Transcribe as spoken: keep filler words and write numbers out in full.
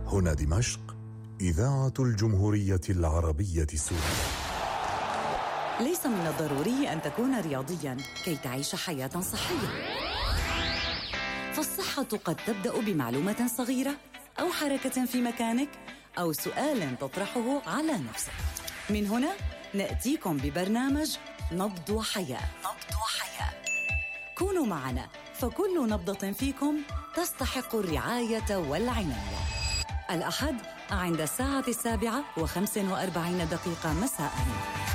هنا دمشق، إذاعة الجمهورية العربية السورية. ليس من الضروري أن تكون رياضياً كي تعيش حياة صحية، فالصحة قد تبدأ بمعلومة صغيرة أو حركة في مكانك أو سؤال تطرحه على نفسك. من هنا نأتيكم ببرنامج نبض وحياة. نبض وحياة، كونوا معنا، فكل نبضة فيكم تستحق الرعاية والعناية. الأحد عند الساعة السابعة وخمس وأربعين دقيقة مساءً.